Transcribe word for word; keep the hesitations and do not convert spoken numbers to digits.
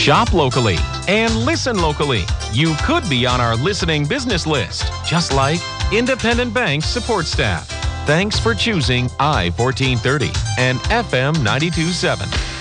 Shop locally and listen locally. You could be on our listening business list, just like Independent Bank support staff. Thanks for choosing I fourteen thirty and F M ninety-two point seven.